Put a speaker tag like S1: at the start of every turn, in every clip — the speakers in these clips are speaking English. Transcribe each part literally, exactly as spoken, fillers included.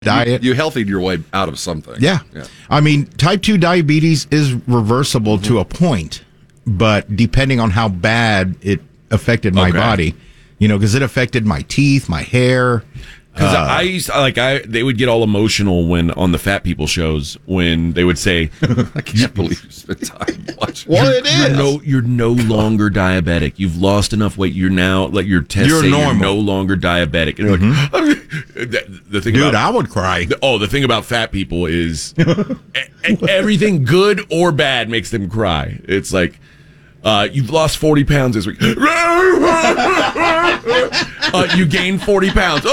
S1: diet.
S2: You, you healthied your way out of something.
S1: Yeah.
S2: yeah.
S1: I mean, type two diabetes is reversible mm-hmm. to a point, but depending on how bad it affected my okay. body, you know, because it affected my teeth, my hair.
S3: Because
S1: uh,
S3: I used to, like I they would get all emotional when on the fat people shows when they would say,
S2: "I can't believe you spent time watching."
S1: Well, it is.
S3: You're no, you're no longer diabetic. You've lost enough weight. You're now like your tests
S1: you're
S3: say
S1: normal.
S3: You're no longer diabetic. And
S1: mm-hmm.
S3: like, the, the thing,
S1: dude,
S3: about,
S1: I would cry.
S3: The, oh, the thing about fat people is everything good or bad makes them cry. It's like. Uh, you've lost forty pounds this week. uh, you gained forty pounds.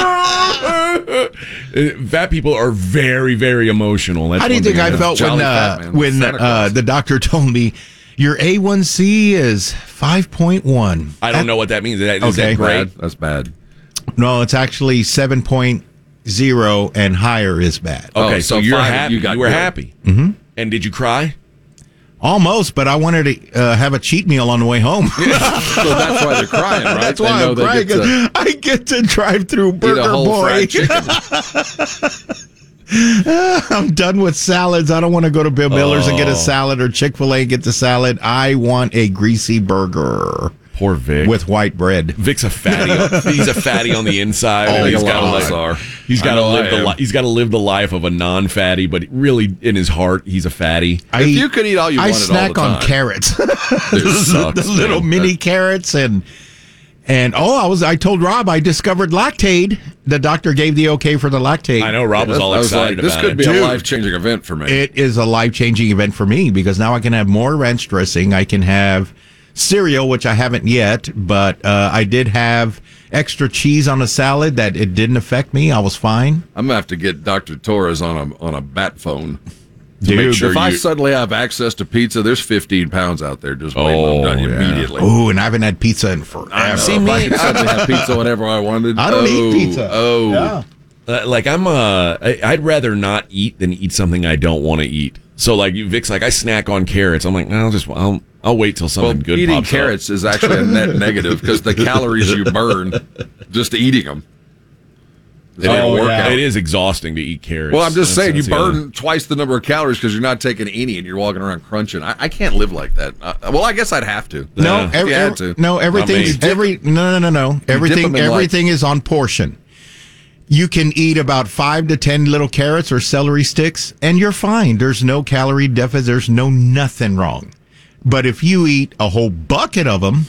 S3: Fat people are very, very emotional. That's
S1: How do you think I felt when uh, when uh, the doctor told me your A one C is five point one?
S3: I don't that, know what that means. Is that, is
S1: okay.
S3: that great?
S2: Bad. That's bad.
S1: No, it's actually seven point oh and higher is bad.
S3: Okay,
S2: oh,
S3: so,
S2: so
S3: you're
S2: five,
S3: happy.
S2: You, got
S3: you were
S2: good.
S3: happy.
S1: Mm-hmm.
S3: And did you cry?
S1: Almost, but I wanted to uh, have a cheat meal on the way home.
S2: So that's why they're crying, right?
S1: That's
S2: they
S1: why
S2: know
S1: I'm
S2: they
S1: crying.
S2: Get to
S1: I get to drive through Burger Boy. I'm done with salads. I don't want to go to Bill Miller's oh. and get a salad or Chick-fil-A and get the salad. I want a greasy burger.
S3: Poor Vic.
S1: With white bread.
S3: Vic's a fatty. He's a fatty on the inside.
S2: Oh,
S3: he's got to
S2: live.
S3: He's got to live the. Li- he's got to live the life of a non-fatty, but really in his heart, he's a fatty.
S2: I, if you could eat all you
S1: I
S2: wanted
S1: snack
S2: all the
S1: on
S2: time.
S1: carrots,
S2: This sucks,
S1: the little
S2: man.
S1: mini carrots and and oh, I was. I told Rob I discovered Lactaid. The doctor gave the okay for the Lactaid.
S3: I know Rob was
S2: yeah,
S3: all
S2: was
S3: excited
S2: like, this
S3: about
S2: could
S3: it.
S2: be
S1: Dude,
S2: a life-changing event for me.
S1: It is a life-changing event for me because now I can have more ranch dressing. I can have cereal, which I haven't yet, but uh, I did have extra cheese on a salad that it didn't affect me. I was fine.
S2: I'm gonna have to get Doctor Torres on a on a bat phone. To
S1: Dude,
S2: make sure if
S1: you,
S2: I suddenly have access to pizza, there's fifteen pounds out there just waiting
S3: oh,
S2: on
S3: yeah.
S2: immediately.
S1: Oh, and I haven't had pizza in forever.
S2: I
S3: See
S2: if
S3: me?
S2: I could suddenly have pizza whenever I wanted.
S1: I don't
S2: oh,
S1: eat pizza.
S2: Oh,
S1: yeah.
S3: Uh, like I'm uh I, I'd rather not eat than eat something I don't want to eat. So like you Vic's like I snack on carrots. I'm like no, I'll just I'll I'll wait till something
S2: well,
S3: good
S2: eating
S3: pops
S2: carrots
S3: up.
S2: is actually a net negative because the calories you burn just eating them.
S3: It,
S1: Oh,
S3: work
S1: yeah.
S3: out. It is exhausting to eat carrots.
S2: Well, I'm just
S3: That's-
S2: saying, you
S3: that's the other-
S2: burn twice the number of calories because you're not taking any and you're walking around crunching. I, I can't live like that. Uh, well, I guess I'd have to.
S1: No,
S3: Yeah.
S1: every,
S2: You had to.
S1: no, everything's
S3: me.
S1: every no, no, no, no. Everything,
S2: them in
S1: everything is on portion. You can eat about five to ten little carrots or celery sticks, and you're fine. There's no calorie deficit. There's no nothing wrong. But if you eat a whole bucket of them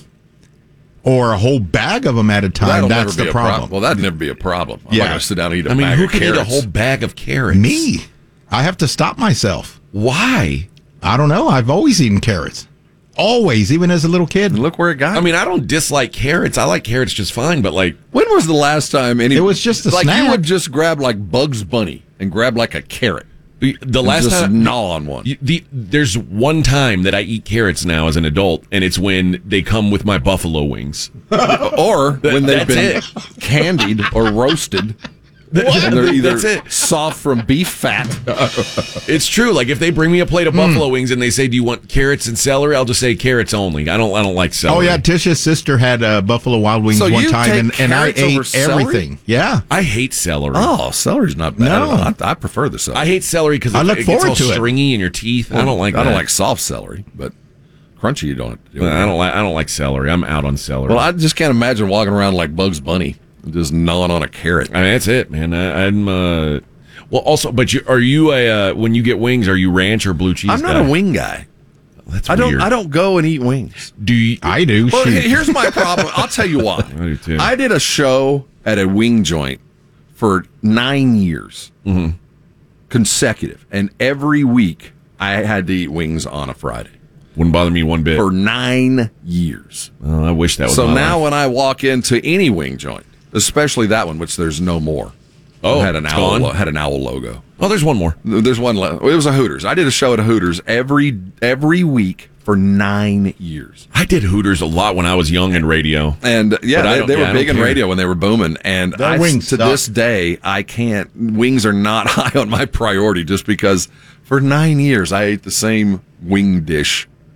S1: or a whole bag of them at a time,
S2: That'll
S1: that's
S2: never
S1: the
S2: be a
S1: problem.
S2: problem. Well, that'd never be a problem. I'm
S1: Yeah.
S2: not going to sit down and eat a
S3: I mean,
S2: bag
S3: who
S2: of
S3: can eat a
S2: carrots.
S3: whole bag of carrots?
S1: Me, I have to stop myself.
S3: Why?
S1: I don't know. I've always eaten carrots. Always, even as a little kid.
S2: And look where it got
S3: I mean, I don't dislike carrots. I like carrots just fine, but like
S2: When was the last time any?
S1: It was just a
S2: like
S1: snack.
S2: you would just grab like Bugs Bunny and grab like a carrot.
S3: the, the
S2: and
S3: last
S2: just
S3: time
S2: gnaw on one.
S3: You- The, there's one time that I eat carrots now as an adult, and it's when they come with my buffalo wings.
S2: or when they've
S3: that's
S2: been candied or roasted.
S3: What?
S2: And they're either
S3: That's it.
S2: soft from beef fat.
S3: It's true. Like if they bring me a plate of
S1: Hmm.
S3: buffalo wings and they say, "Do you want carrots and celery?" I'll just say carrots only. I don't. I don't like
S1: Oh
S3: celery.
S1: yeah, Tisha's sister had uh, Buffalo Wild Wings
S2: So
S1: one
S2: you
S1: time,
S2: take
S1: and, and I
S2: carrots over
S1: ate
S2: celery?
S1: everything. Yeah,
S3: I hate celery.
S2: Oh, celery's not bad.
S1: No.
S2: I, I prefer the celery.
S3: I hate celery because
S1: I
S3: it,
S1: look
S3: it gets
S1: forward
S3: all
S1: to it.
S3: stringy in your teeth. I don't like.
S2: I don't
S3: that.
S2: like soft celery, but crunchy you don't have to do.
S3: I don't like. I don't like celery. I'm out on celery.
S2: Well, I just can't imagine walking around like Bugs Bunny, just gnawing on a carrot.
S3: I mean, that's it, man. I, I'm. Uh, well, also, but you, are you a uh, when you get wings? Are you ranch or blue cheese?
S2: I'm not
S3: guy?
S2: a wing guy.
S3: That's
S2: I don't.
S3: weird.
S2: I don't go and eat wings.
S3: Do you?
S1: I do.
S2: Well,
S1: Shoot.
S2: here's my problem. I'll tell you why.
S3: I do too.
S2: I did a show at a wing joint for nine years
S3: Mm-hmm.
S2: consecutive, and every week I had to eat wings on a Friday
S3: Wouldn't bother me one bit.
S2: for nine years.
S3: Oh, I wish that was.
S2: So
S3: my
S2: now
S3: life.
S2: when I walk into any wing joint, especially that one, which there's no more.
S3: Oh,
S2: had an
S3: it's
S2: owl
S3: gone?
S2: lo- had an owl logo.
S3: Oh, there's one more.
S2: There's one. Le- it was a Hooters. I did a show at a Hooters every every week for nine years.
S3: I did Hooters a lot when I was young in radio.
S2: And yeah,
S3: But I
S2: they,
S3: don't-
S2: they
S3: yeah,
S2: were
S3: I
S2: big
S3: don't
S2: in
S3: care.
S2: radio when they were booming. And
S1: Their
S2: I,
S1: wings
S2: to
S1: suck.
S2: this day, I can't. Wings are not high on my priority just because for nine years I ate the same wing dish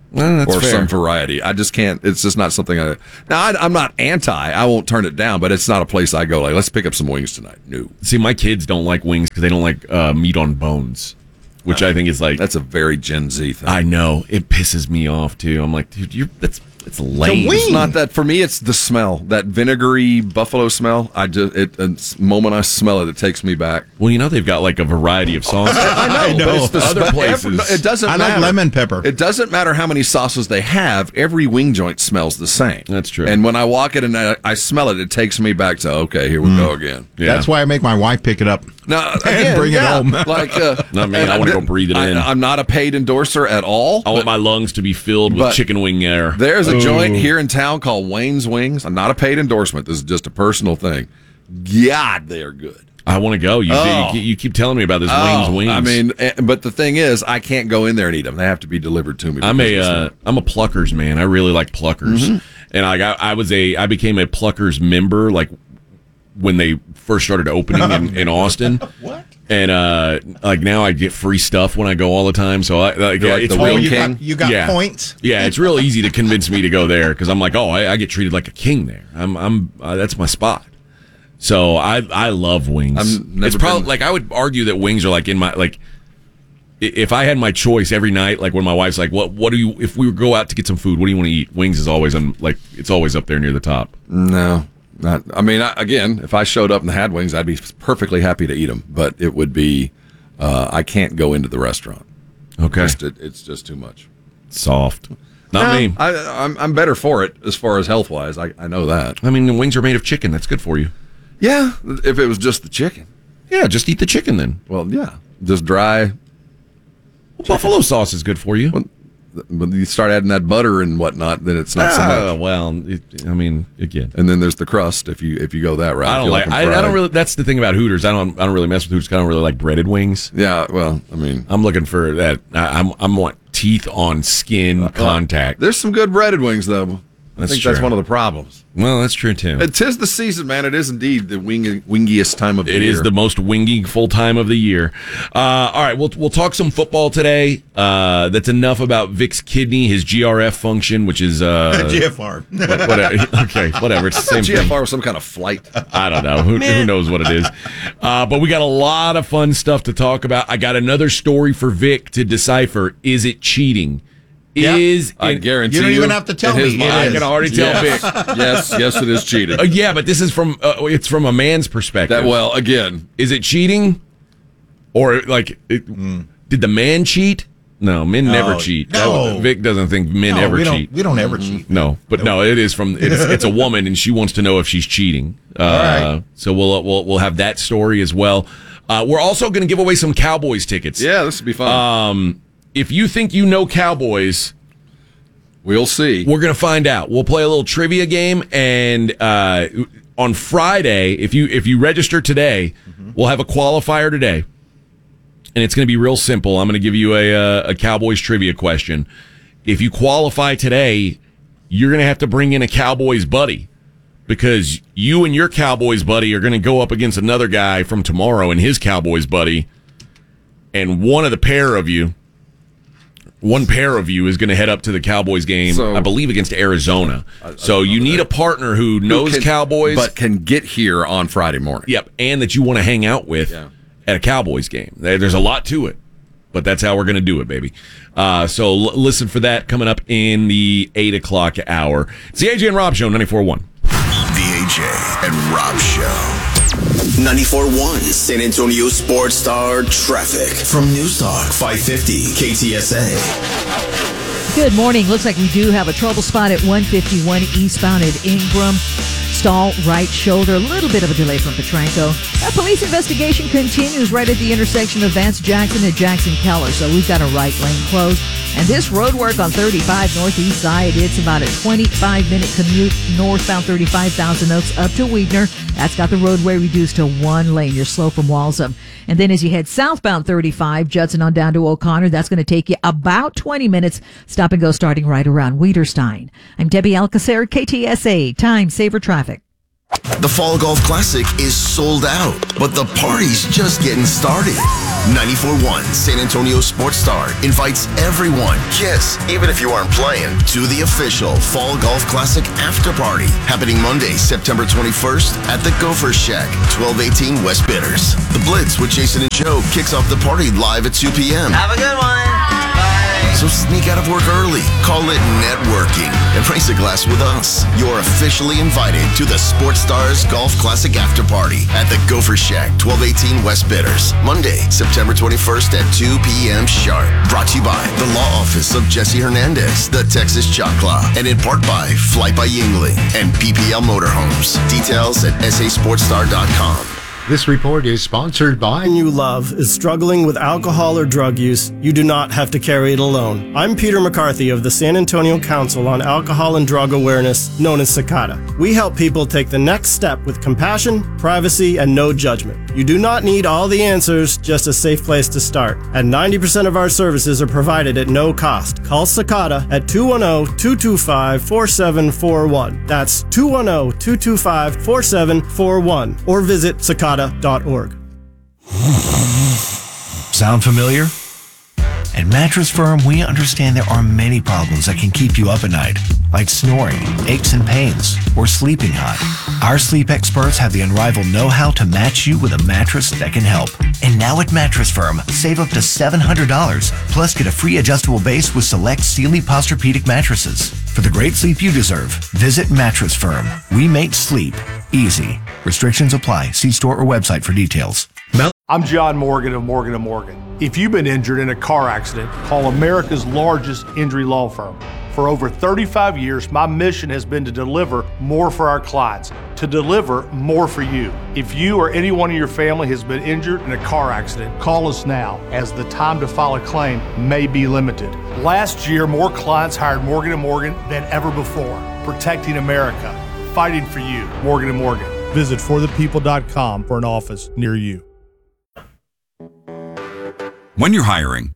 S3: Well, that's
S2: or
S3: fair.
S2: some variety. I just can't. It's just not something I. Now I, I'm not anti. I won't turn it down, but it's not a place I go. Like, let's pick up some wings tonight. No.
S3: See, my kids don't like wings because they don't like uh, meat on bones, which I think is like.
S2: That's a very Gen Z thing.
S3: I know it pisses me off too. I'm like, dude, you're that's it's lame.
S2: It's not that for me. It's the smell, that vinegary buffalo smell. I just it. The moment I smell it, it takes me back.
S3: Well, you know they've got like a variety of sauces.
S2: I know.
S1: know.
S2: It's the
S3: Other
S2: spe-
S3: places.
S2: every- it doesn't
S1: I
S2: matter.
S1: like lemon pepper.
S2: It doesn't matter how many sauces they have. Every wing joint smells the same.
S3: That's true.
S2: And when I walk in and I, I smell it, it takes me back to okay, here we go again.
S3: Yeah.
S1: That's why I make my wife pick it up.
S2: Now, again,
S1: bring it
S2: yeah,
S1: home.
S2: Like, uh,
S3: Not me.
S2: and
S3: I wanna go breathe it
S2: I,
S3: in.
S2: I'm not a paid endorser at all.
S3: I want my lungs to be filled with
S2: But
S3: chicken wing air.
S2: There's a
S1: Ooh.
S2: joint here in town called Wayne's Wings. I'm not a paid endorsement. This is just a personal thing. God, they're good.
S3: I want to go. You,
S2: Oh.
S3: you, you keep telling me about this
S2: Oh,
S3: wings wings.
S2: I mean, eh, but the thing is, I can't go in there and eat them. They have to be delivered to me.
S3: I'm a
S2: because
S3: uh,
S2: it's
S3: I'm a Pluckers man. I really like Pluckers,
S2: Mm-hmm.
S3: and I got I was a I became a Pluckers member like when they first started opening in, in Austin.
S1: What?
S3: And uh, like now I get free stuff when I go all the time. So I like,
S2: You're like
S3: it's
S2: the
S3: real
S2: wing
S1: you
S2: king?
S1: got, you got
S3: Yeah.
S1: points.
S3: Yeah, it's real easy to convince me to go there because I'm like, oh, I, I get treated like a king there. I'm, I'm, uh, that's my spot. So I, I love wings.
S2: I've never
S3: It's probably
S2: been-
S3: like I would argue that wings are like in my like. i- If I had my choice every night, like when my wife's like, "What, what do you?" If we would go out to get some food, what do you want to eat? Wings is always on, like it's always up there near the top.
S2: No, not. I mean, I, again, if I showed up and had wings, I'd be perfectly happy to eat them. But it would be, uh, I can't go into the restaurant.
S3: Okay,
S2: Just, it, it's just too much.
S3: soft. Not
S2: No,
S3: me.
S2: I, I'm, I'm better for it as far as health wise. I, I know that.
S3: I mean, the wings are made of chicken. That's good for you.
S2: Yeah, if it was just the chicken.
S3: Yeah, just eat the chicken then.
S2: Well, yeah, just dry.
S3: Buffalo sauce is good for you.
S2: When you start adding that butter and whatnot, then it's not so
S3: Ah,
S2: much.
S3: well, it, I mean, again.
S2: And then there's the crust. If you if you go that route,
S3: I
S2: If
S3: don't
S2: you
S3: like.
S2: them
S3: I, I
S2: fried.
S3: don't really. That's the thing about Hooters. I don't. I don't really mess with Hooters. 'Cause I don't really like breaded wings.
S2: Yeah, well, I mean,
S3: I'm looking for that. I, I'm. I'm want teeth on skin contact.
S2: there's some good breaded wings though. I
S3: That's
S2: think that's
S3: true.
S2: one of the problems.
S3: Well, that's true too.
S2: It is the season, man. It is indeed the wing, wingiest time of the
S3: It
S2: year.
S3: is the most wingy full time of the year. Uh, all right, we'll we'll talk some football today. Uh, that's enough about Vic's kidney, his G R F function, which is uh,
S1: G F R.
S3: what- whatever. Okay, whatever. It's the same
S2: G F
S3: thing.
S2: R was some kind of flight.
S3: I don't know. Who, who knows what it is? Uh, but we got a lot of fun stuff to talk about. I got another story for Vic to decipher. Is it cheating?
S1: Yeah.
S3: Is
S2: I
S3: it,
S2: guarantee
S1: You don't
S2: you.
S1: even have to tell
S2: in his
S1: me. It
S2: mind-
S3: I can already tell
S2: yes.
S3: Vic.
S2: yes, yes, it is cheating.
S3: Uh, yeah, but this is from uh, it's from a man's perspective.
S2: That well, again,
S3: Is it cheating, or like it, did the man cheat? No, men never cheat.
S1: no.
S3: That- Vic doesn't think men
S1: No,
S3: ever
S1: we
S3: cheat.
S1: don't. We don't ever cheat.
S3: No, but no, it is from it's, it's a woman, and she wants to know if she's cheating. Uh,
S1: right.
S3: So we'll we'll we'll have that story as well. Uh, we're also going to give away some Cowboys tickets.
S2: yeah, this would be fun.
S3: Um, if you think you know Cowboys,
S2: we'll see.
S3: we're going to find out. We'll play a little trivia game, and uh, on Friday, if you if you register today, we'll have a qualifier today, and it's going to be real simple. I'm going to give you a uh, a Cowboys trivia question. If you qualify today, you're going to have to bring in a Cowboys buddy, because you and your Cowboys buddy are going to go up against another guy from tomorrow and his Cowboys buddy, and one of the pair of you. One pair of you is going to head up to the Cowboys game,
S2: So-
S3: I believe, against Arizona. so you need a partner who
S2: Who
S3: knows
S2: can-
S3: Cowboys,
S2: but can get here on Friday morning.
S3: yep, and that you want to hang out with
S2: Yeah.
S3: at a Cowboys game. There- There's a lot to it, but that's how we're going to do it, baby. Uh, so l- listen for that coming up in the eight o'clock hour. It's the A J and Rob Show, ninety-four point one.
S4: The A J and Rob Show. ninety-four point one San Antonio Sports Star Traffic from News Talk five fifty K T S A.
S5: Good morning. Looks like we do have a trouble spot at one fifty-one eastbound at Ingram. Stall right shoulder. A little bit of a delay from Petranco. A police investigation continues right at the intersection of Vance Jackson and Jackson Keller. So we've got a right lane closed. And this road work on thirty-five northeast side, it's about a twenty-five minute commute northbound thirty-five Thousand Oaks up to Weidner. That's got the roadway reduced to one lane. You're slow from Walsham. And then as you head southbound thirty-five, Judson on down to O'Connor, that's going to take you about twenty minutes. Stop and go starting right around Wiederstein. I'm Debbie Alcacer, K T S A, Time Saver Traffic.
S4: The Fall Golf Classic is sold out, but the party's just getting started. ninety-four point one San Antonio Sports Star invites everyone, yes, even if you aren't playing, to the official Fall Golf Classic After Party happening Monday, September twenty-first at the Gopher Shack, twelve eighteen West Bitters. The Blitz with Jason and Joe kicks off the party live at two p.m.
S6: Have a good one.
S4: So sneak out of work early, call it networking, and raise a glass with us. You're officially invited to the Sports Stars Golf Classic After Party at the Gopher Shack, twelve eighteen West Bitters. Monday, September twenty-first at two p.m. sharp. Brought to you by the Law Office of Jesse Hernandez, the Texas Choclaw, and in part by Flight by Yingling and P P L Motorhomes. Details at s a sports star dot com.
S7: This report is sponsored by...
S8: When you love is struggling with alcohol or drug use, you do not have to carry it alone. I'm Peter McCarthy of the San Antonio Council on Alcohol and Drug Awareness, known as SACADA. We help people take the next step with compassion, privacy, and no judgment. You do not need all the answers, just a safe place to start. And ninety percent of our services are provided at no cost. Call SACADA at two one zero, two two five, four seven four one. That's two one zero, two two five, four seven four one. Or visit Sakada dot org.
S9: Sound familiar? At Mattress Firm, we understand there are many problems that can keep you up at night, like snoring, aches and pains, or sleeping hot. Our sleep experts have the unrivaled know-how to match you with a mattress that can help. And now at Mattress Firm, save up to seven hundred dollars, plus get a free adjustable base with select Sealy Posturepedic mattresses. For the great sleep you deserve, visit Mattress Firm. We make sleep easy. Restrictions apply. See store or website for details.
S10: I'm John Morgan of Morgan and Morgan. If you've been injured in a car accident, call America's largest injury law firm. For over thirty-five years, my mission has been to deliver more for our clients, to deliver more for you. If you or anyone in your family has been injured in a car accident, call us now, as the time to file a claim may be limited. Last year, more clients hired Morgan and Morgan than ever before, protecting America, fighting for you. Morgan and Morgan. Visit for the people dot com for an office near you.
S11: When you're hiring,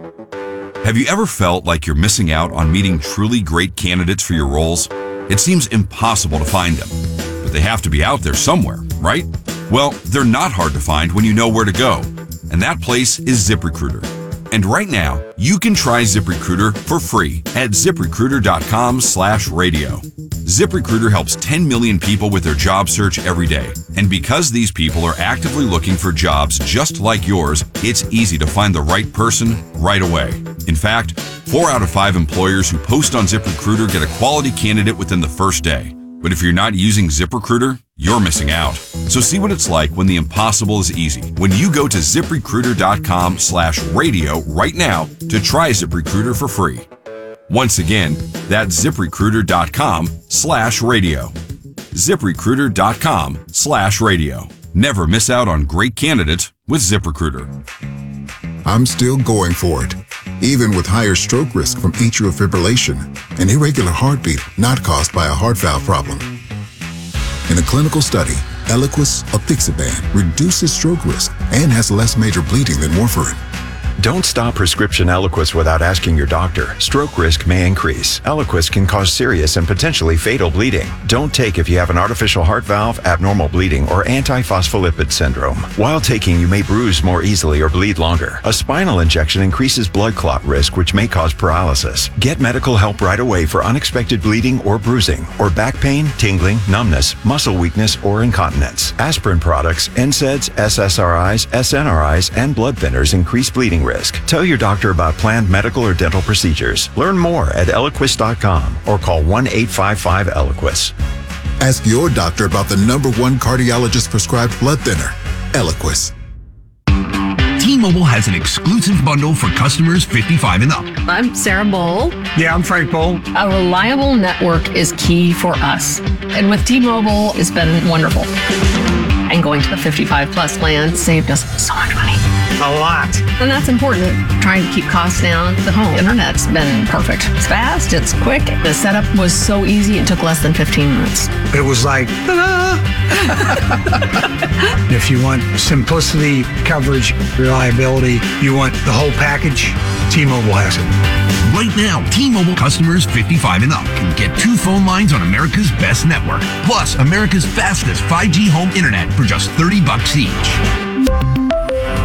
S11: have you ever felt like you're missing out on meeting truly great candidates for your roles? It seems impossible to find them, but they have to be out there somewhere, right? Well, they're not hard to find when you know where to go, and that place is ZipRecruiter. And right now, you can try ZipRecruiter for free at ZipRecruiter.com slash radio. ZipRecruiter helps ten million people with their job search every day. And because these people are actively looking for jobs just like yours, it's easy to find the right person right away. In fact, four out of five employers who post on ZipRecruiter get a quality candidate within the first day. But if you're not using ZipRecruiter, you're missing out. So see what it's like when the impossible is easy. When you go to ZipRecruiter.com slash radio right now to try ZipRecruiter for free. Once again, that's ZipRecruiter.com slash radio. ZipRecruiter.com slash radio. Never miss out on great candidates with ZipRecruiter.
S12: I'm still going for it, even with higher stroke risk from atrial fibrillation, an irregular heartbeat not caused by a heart valve problem. In a clinical study, Eliquis apixaban reduces stroke risk and has less major bleeding than warfarin.
S13: Don't stop prescription Eliquis without asking your doctor. Stroke risk may increase. Eliquis can cause serious and potentially fatal bleeding. Don't take if you have an artificial heart valve, abnormal bleeding, or antiphospholipid syndrome. While taking, you may bruise more easily or bleed longer. A spinal injection increases blood clot risk, which may cause paralysis. Get medical help right away for unexpected bleeding or bruising, or back pain, tingling, numbness, muscle weakness, or incontinence. Aspirin products, N SAIDs, S S R Is, S N R Is, and blood thinners increase bleeding risk. Tell your doctor about planned medical or dental procedures. Learn more at Eliquis dot com or call one eight five five Eliquis.
S12: Ask your doctor about the number one cardiologist prescribed blood thinner, Eliquis.
S14: T-Mobile has an exclusive bundle for customers fifty-five and up.
S15: I'm Sarah Bowl.
S16: Yeah, I'm Frank Bowl.
S15: A reliable network is key for us. And with T-Mobile, it's been wonderful. And going to the fifty-five plus plan saved us so much money.
S16: A lot.
S15: And that's important. Trying to keep costs down. The home internet's been perfect. It's fast, it's quick. The setup was so easy, it took less than fifteen minutes.
S16: It was like, ta-da! If you want simplicity, coverage, reliability, you want the whole package, T-Mobile has it.
S14: Right now, T-Mobile customers fifty-five and up can get two phone lines on America's best network, plus America's fastest five G home internet for just thirty bucks each.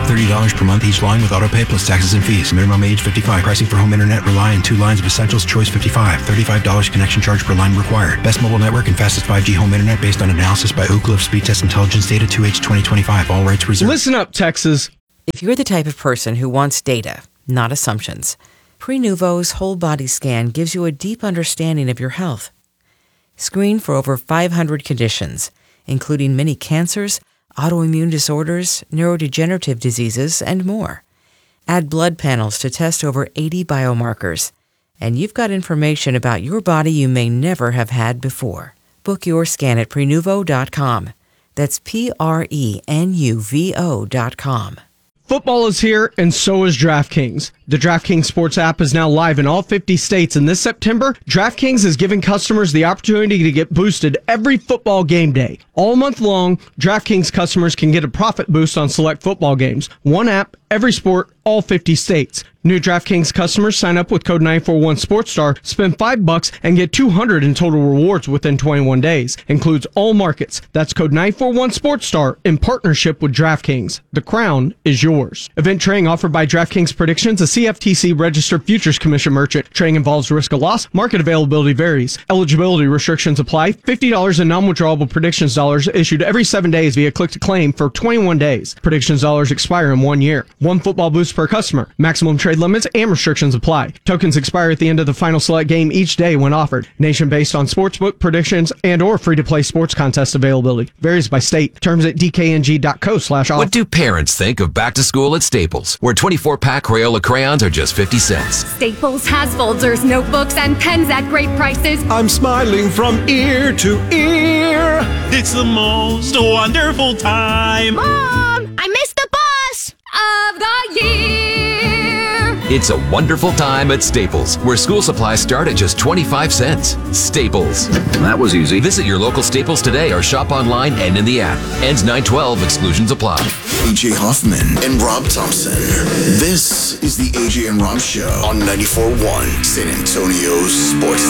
S6: thirty dollars per month each line with auto pay plus taxes and fees. Minimum age fifty-five. Pricing for home internet rely on two lines of Essentials Choice fifty-five. thirty-five dollars connection charge per line required. Best mobile network and fastest five G home internet based on analysis by Ookla of Speed Test Intelligence Data two H twenty twenty-five. All rights reserved.
S17: Listen up, Texas.
S18: If you're the type of person who wants data, not assumptions, Prenuvo's whole body scan gives you a deep understanding of your health. Screen for over five hundred conditions, including many cancers, autoimmune disorders, neurodegenerative diseases, and more. Add blood panels to test over eighty biomarkers, and you've got information about your body you may never have had before. Book your scan at Prenuvo dot com. That's P R E N U V O dot com.
S17: Football is here, and so is DraftKings. The DraftKings Sports app is now live in all fifty states, and this September, DraftKings is giving customers the opportunity to get boosted every football game day. All month long, DraftKings customers can get a profit boost on select football games. One app, every sport, all fifty states. New DraftKings customers sign up with code nine four one SportsStar, spend five bucks, and get two hundred in total rewards within twenty-one days. Includes all markets. That's code nine four one SportsStar in partnership with DraftKings. The crown is yours. Event trading offered by DraftKings Predictions, a C F T C registered futures commission merchant. Trading involves risk of loss. Market availability varies. Eligibility restrictions apply. fifty dollars in non-withdrawable Predictions dollars issued every seven days via click to claim for twenty-one days. Predictions dollars expire in one year. One football boost per customer. Maximum trade limits and restrictions apply. Tokens expire at the end of the final select game each day when offered. Nation based on sportsbook predictions and or free-to-play sports contest availability. Varies by state. Terms at d k n g dot co slash offer.
S19: What do parents think of back to school at Staples, where twenty-four pack Crayola crayons are just fifty cents?
S20: Staples has folders, notebooks, and pens at great prices.
S21: I'm smiling from ear to ear. It's the most wonderful time.
S20: Mom, I missed the bus of the year.
S19: It's a wonderful time at Staples, where school supplies start at just twenty-five cents. Staples. That was easy. Visit your local Staples today or shop online and in the app. Ends nine twelve. Exclusions apply.
S4: A J Hoffman and Rob Thompson. This is the A J and Rob Show on ninety-four point one San Antonio's Sports